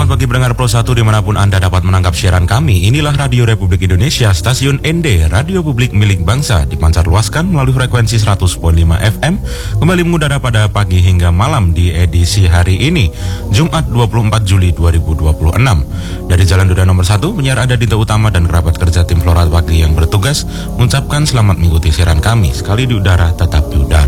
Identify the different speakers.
Speaker 1: Selamat pagi pendengar Pro 1 dimanapun Anda dapat menangkap siaran kami. Inilah Radio Republik Indonesia, stasiun ND, Radio Publik milik bangsa, dipancar luaskan melalui frekuensi 100.5 FM. Kembali mengudara pada pagi hingga malam di edisi hari ini, Jumat 24 Juli 2026. Dari Jalan Duda nomor 1, penyiar ada Dinta Utama dan kerabat kerja tim Flora Pagi yang bertugas mengucapkan selamat mengikuti siaran kami. Sekali di udara, tetap di udara.